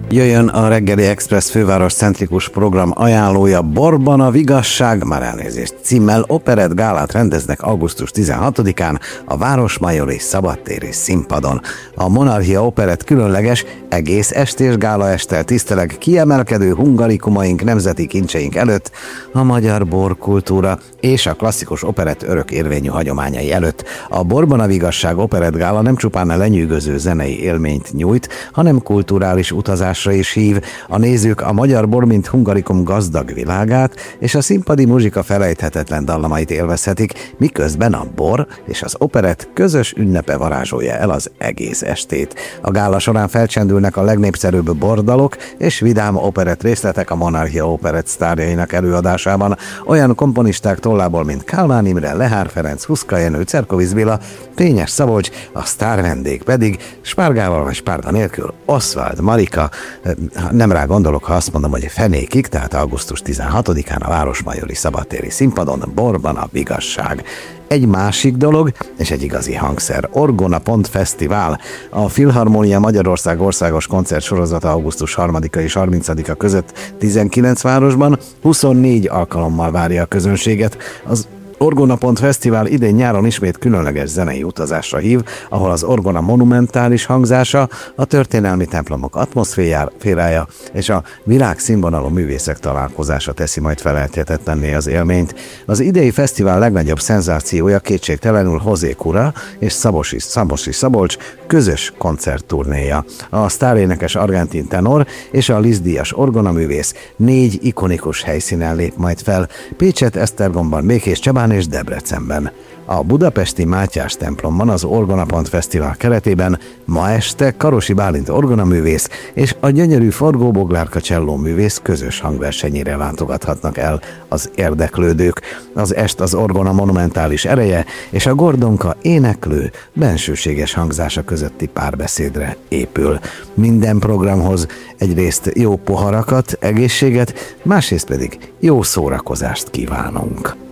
Jöjjön a Reggeli Express főváros centrikus program ajánlója, Borban a Vigasság, már elnézést, címmel operett gálát rendeznek augusztus 16-án a Városmajori Szabadtéri színpadon. A Monarchia Operett különleges, egész estés gálaesttel tiszteleg kiemelkedő hungarikumaink, nemzeti kincseink előtt, a magyar borkultúra és a klasszikus operett örök érvényű hagyományai előtt. A Borban a Vigasság operett gála nem csupán lenyűgöző zenei élményt nyújt, hanem kulturális utazásra is hív. A nézők a magyar bor mint hungarikum gazdag világát és a színpadi muzsika felejthetetlen dallamait élvezhetik, miközben a bor és az operett közös ünnepe varázsolja el az egész estét. A gála során felcsendülnek a legnépszerűbb bordalok és vidám operett részletek a Monarchia Operett sztárjainak előadásában. Olyan komponisták tollából, mint Kálmán Imre, Lehár Ferenc, Huszka Jenő, Czerkovics Béla, Fényes Szabolcs, a sztárvendég pedig spárgával vagy spárga nélkül Oswald Marika. Nem rá gondolok, ha azt mondom, hogy fenékig, tehát augusztus 16-án a Városmajori Szabadtéri színpadon Borban a Vigasság. Egy másik dolog, és egy igazi hangszer, Orgona Fesztivál. A Filharmónia Magyarország országos koncertsorozata augusztus 3-a és 30-a között 19 városban 24 alkalommal várja a közönséget. Az Orgona Fesztivál idén nyáron ismét különleges zenei utazásra hív, ahol az orgona monumentális hangzása, a történelmi templomok atmoszférája és a világszínvonalú művészek találkozása teszi majd felelthetetlenné az élményt. Az idei fesztivál legnagyobb szenzációja kétségtelenül José Cura és Szabosi Szabolcs közös koncertturnéja. A sztárénekes argentin tenor és a Liszt-díjas orgonaművész 4 ikonikus helyszínen lép majd fel: Pécset, Esztergomban, Békés Csabán és Debrecenben. A budapesti Mátyás templomban az Orgona Fesztivál keretében ma este Karosi Bálint orgonaművész és a gyönyörű Forgó Boglárka csellóművész közös hangversenyére látogathatnak el az érdeklődők. Az est az orgona monumentális ereje és a Gordonka éneklő, bensőséges hangzása közötti párbeszédre épül. Minden programhoz egyrészt jó poharakat, egészséget, másrészt pedig jó szórakozást kívánunk.